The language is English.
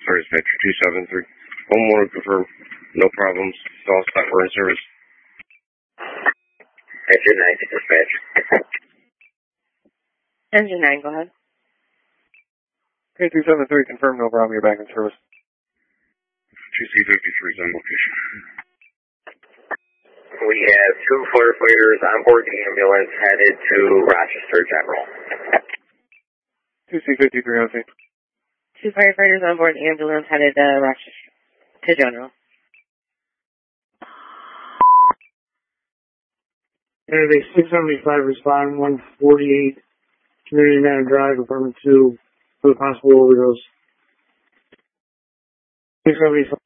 Sorry, dispatcher 273. One more to confirm. No problems. It's all set. We're in service. Engine 9 to dispatch. Engine 9, go ahead. Okay, 273, confirm, no problem, you're back in service. 2C53 is on location. We have 2 firefighters on board the ambulance headed to Rochester General. 2C53, OC. 2 firefighters on board the ambulance headed to Rochester, to General. Saturday 675 responding 148 Community Manor Drive, apartment 2, for the possible overdose. 675.